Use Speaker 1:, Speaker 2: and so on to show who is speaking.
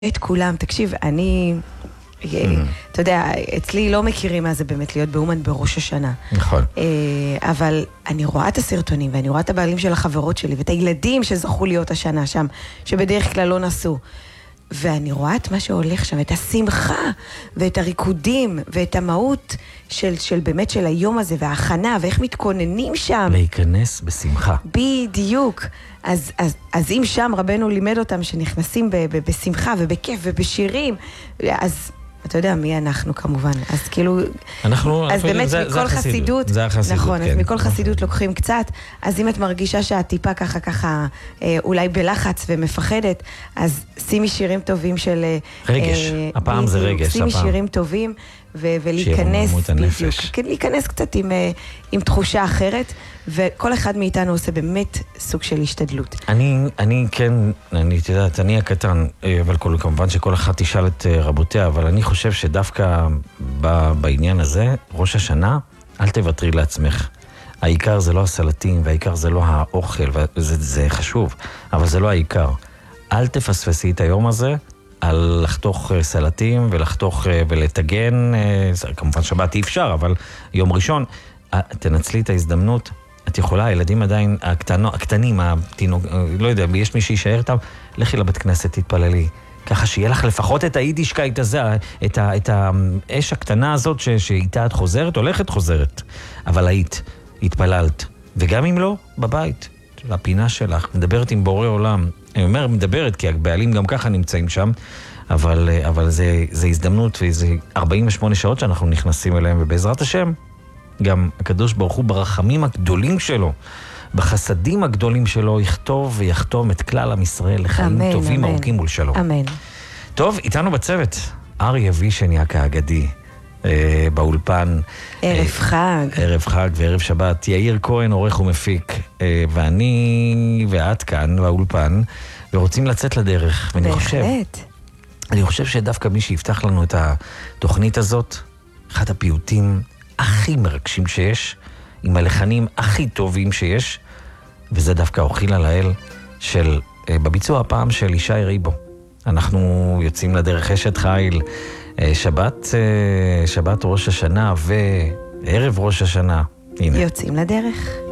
Speaker 1: את כולם, תקשיב, אני, אתה יודע, אצלי לא מכירים מה זה באמת להיות באומן בראש השנה.
Speaker 2: נכון.
Speaker 1: אבל אני רואה את הסרטונים, ואני רואה את הבעלים של החברות שלי, ואת הילדים שזכו להיות השנה שם, שבדרך כלל לא נסו. ואני רואה את מה שהולך שם, את השמחה, ואת הריקודים, ואת המהות של באמת של היום הזה, וההכנה, ואיך מתכוננים שם.
Speaker 2: להיכנס בשמחה.
Speaker 1: בדיוק. אז אם שם רבנו לימד אותם שנכנסים בשמחה ובכיף ובשירים, אז אתה יודע מי אנחנו כמובן. אז כאילו, אז באמת מכל חסידות, נכון, אז מכל חסידות לוקחים קצת, אז אם את מרגישה שאת טיפה ככה, אולי בלחץ ומפחדת, אז שימי שירים טובים של...
Speaker 2: רגש, הפעם זה רגש.
Speaker 1: שימי שירים טובים ולהיכנס, להיכנס קצת עם תחושה אחרת, וכל אחד מאיתנו עושה באמת סוג של השתדלות.
Speaker 2: אני כן, אני יודעת, אני הקטן, אבל כמובן שכל אחד תשאל את רבותיה, אבל אני חושב שדווקא בעניין הזה, ראש השנה, אל תוותרי לעצמך. העיקר זה לא הסלטים, והעיקר זה לא האוכל, וזה חשוב, אבל זה לא העיקר. אל תפספסי את היום הזה, על לחתוך סלטים ולחתוך ולתגן, כמובן שבת אי אפשר, אבל יום ראשון, תנצלי את ההזדמנות, את יכולה, הילדים עדיין, הקטנים, לא יודע, יש מי שישאר איתם, לכי לבית כנסת, תתפללי, ככה שיהיה לך לפחות את היידישקייט הזה, את האש הקטנה הזאת שאיתה את חוזרת, הולכת חוזרת, אבל התפללת, וגם אם לא, בבית, לפינה שלך, מדברת עם בורא עולם, אני אומר מדברת, כי הבעלים גם ככה נמצאים שם, אבל זה הזדמנות, וזה 48 שעות שאנחנו נכנסים אליהם, ובעזרת השם, גם הקדוש ברוך הוא ברחמים הגדולים שלו, בחסדים הגדולים שלו, יכתוב ויחתום את כלל עם ישראל לחיים טובים ארוכים מול שלום.
Speaker 1: אמן.
Speaker 2: טוב, איתנו בצוות, אריה וישניאק האגדי, באולפן.
Speaker 1: ערב חג.
Speaker 2: ערב חג וערב שבת. יאיר כהן, עורך ומפיק, ואני ואת כאן באולפן, ורוצים לצאת לדרך.
Speaker 1: בהחלט.
Speaker 2: אני חושב שדווקא מי שיפתח לנו את התוכנית הזאת, אחד הפיוטים הכי מרגשים שיש, עם הלחנים הכי טובים שיש, וזה דווקא אוכיל על האל של, בביצוע הפעם של ישי ריבו. אנחנו יוצאים לדרך אשת חיל, שבת ראש השנה וערב ראש השנה.
Speaker 1: הנה. יוצאים לדרך.